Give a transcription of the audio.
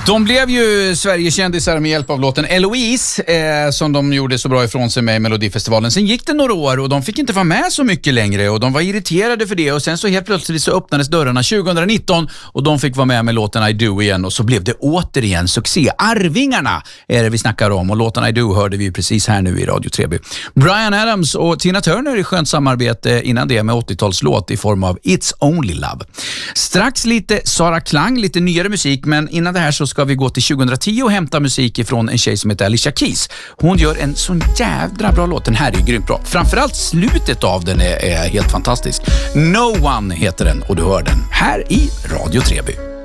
De blev ju Sverigekändisar med hjälp av låten Eloise som de gjorde så bra ifrån sig med i Melodifestivalen. Sen gick det några år och de fick inte vara med så mycket längre och de var irriterade för det och sen så helt plötsligt så öppnades dörrarna 2019 och de fick vara med låten I Do igen och så blev det återigen succé. Arvingarna är det vi snackar om och låten I Do hörde vi precis här nu i Radio 3B. Bryan Adams och Tina Turner i skönt samarbete innan det med 80-talslåt i form av It's Only Love. Strax lite Sara Klang, lite nyare musik, men innan det här så ska vi gå till 2010 och hämta musik ifrån en tjej som heter Alicia Keys. Hon gör en sån jävla bra låt. Den här är grymt bra. Framförallt slutet av den är helt fantastisk. No One heter den och du hör den här i Radio 3B.